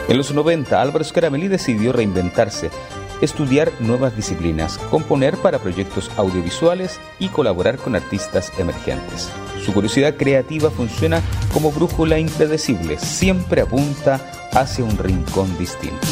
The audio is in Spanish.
En los 90, Álvaro Scaramelli decidió reinventarse, estudiar nuevas disciplinas, componer para proyectos audiovisuales y colaborar con artistas emergentes. Su curiosidad creativa funciona como brújula impredecible, siempre apunta hacia un rincón distinto.